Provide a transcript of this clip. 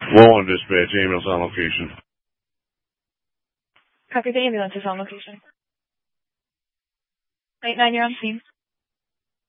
1-1 dispatch, ambulance on location. Copy, the ambulance is on location. 8-9, you're on scene.